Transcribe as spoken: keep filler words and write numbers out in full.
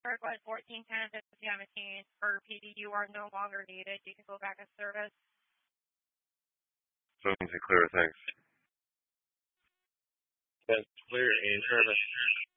request fourteen ten fifty seventeen for P D. You are no longer needed. You can go back in service. Sounds clear, thanks. That's clear in service.